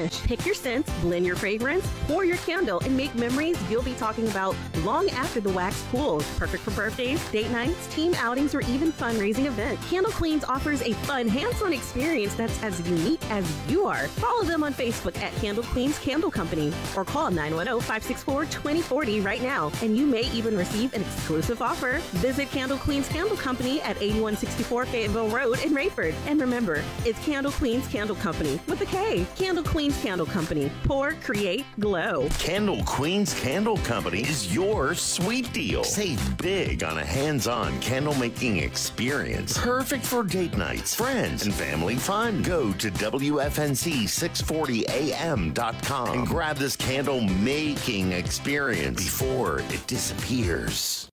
finish. Pick your scents, blend your fragrance, pour your candle, and make memories you'll be talking about long after the wax cools. Perfect for birthdays, date nights, team outings, or even fundraising events. Candle Queens offers a fun, hands-on experience that's as unique as you are. Follow them on Facebook at Candle Queens Candle Company or call 910-564-2040 right now, and you may even receive an exclusive offer. Visit Candle Queens Candle Company at 8164 Fayetteville Road in Rayford. And remember, it's Candle Queens Candle Company with a K. Candle Queens Candle Company. Pour, create, glow. Candle Queens Candle Company is your sweet deal. Save big on a hands-on candle making experience. Perfect for date nights, friends, and family fun. Go to WFNC640am.com and grab this candle making experience before it disappears.